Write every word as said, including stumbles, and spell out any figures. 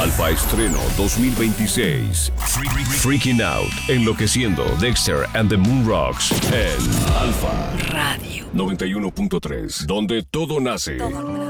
Alfa Estreno dos mil veintiséis. Freaking Out, Enloqueciendo, Dexter and the Moon Rocks en Alfa Radio noventa y uno punto tres, donde todo nace. Todo